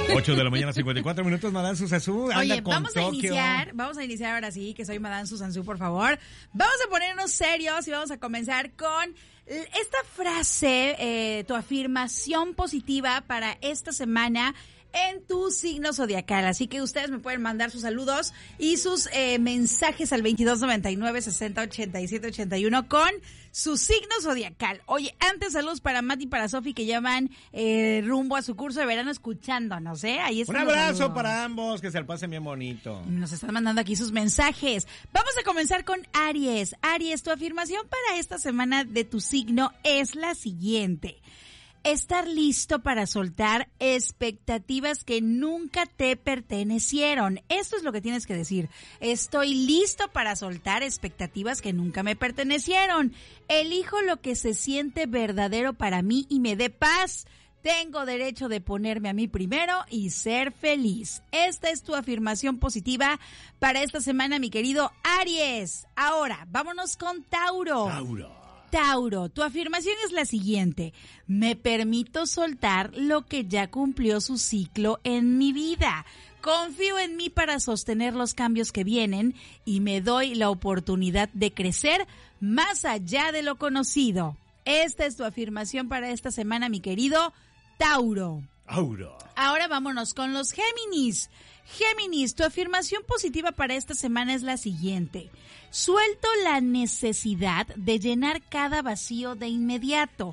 8 de la mañana, 54 minutos, Madame Susansú. Oye, vamos a iniciar ahora sí, que soy Madame Susansú, por favor. Vamos a ponernos serios y vamos a comenzar con esta frase, tu afirmación positiva para esta semana en tu signo zodiacal. Así que ustedes me pueden mandar sus saludos y sus mensajes al 2299-608781 con su signo zodiacal. Oye, antes saludos para Mati y para Sofi que ya van rumbo a su curso de verano escuchándonos, Ahí están. Un abrazo para ambos, que se le pasen bien bonito. Nos están mandando aquí sus mensajes. Vamos a comenzar con Aries. Aries, tu afirmación para esta semana de tu signo es la siguiente: estar listo para soltar expectativas que nunca te pertenecieron. Esto es lo que tienes que decir. Estoy listo para soltar expectativas que nunca me pertenecieron. Elijo lo que se siente verdadero para mí y me dé paz. Tengo derecho de ponerme a mí primero y ser feliz. Esta es tu afirmación positiva para esta semana, mi querido Aries. Ahora, vámonos con Tauro. Tauro, tu afirmación es la siguiente: me permito soltar lo que ya cumplió su ciclo en mi vida. Confío en mí para sostener los cambios que vienen y me doy la oportunidad de crecer más allá de lo conocido. Esta es tu afirmación para esta semana, mi querido Tauro. Ahora vámonos con los Géminis. Géminis, tu afirmación positiva para esta semana es la siguiente: suelto la necesidad de llenar cada vacío de inmediato.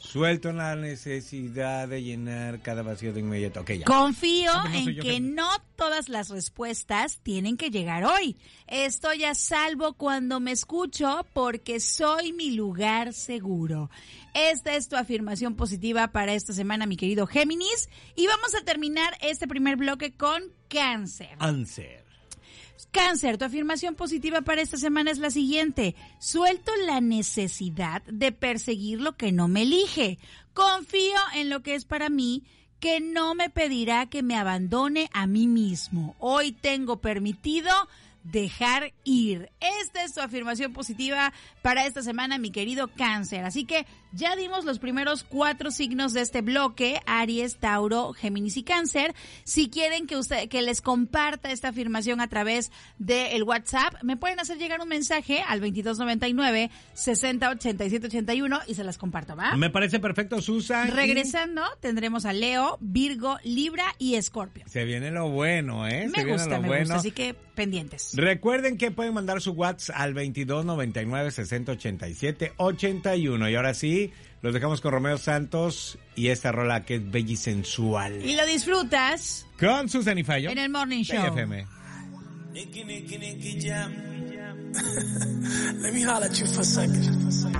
Okay, ya. Confío en que no todas las respuestas tienen que llegar hoy. Estoy a salvo cuando me escucho porque soy mi lugar seguro. Esta es tu afirmación positiva para esta semana, mi querido Géminis. Y vamos a terminar este primer bloque con Cáncer. Cáncer, tu afirmación positiva para esta semana es la siguiente: suelto la necesidad de perseguir lo que no me elige. Confío en lo que es para mí, que no me pedirá que me abandone a mí mismo. Hoy tengo permitido dejar ir. Esta es tu afirmación positiva para esta semana, mi querido Cáncer. Así que ya dimos los primeros 4 signos de este bloque: Aries, Tauro, Géminis y Cáncer. Si quieren que les comparta esta afirmación a través del WhatsApp, me pueden hacer llegar un mensaje al 2299-608781 y se las comparto, ¿va? Me parece perfecto, Susan. Regresando, tendremos a Leo, Virgo, Libra y Escorpio. Se viene lo bueno, Me gusta, así que pendientes. Recuerden que pueden mandar su WhatsApp al 2299-608781. Y ahora sí, los dejamos con Romeo Santos y esta rola que es bella y sensual. Y lo disfrutas con Susan y Fallo en el Morning Show. FM. Let me holler at you for a second.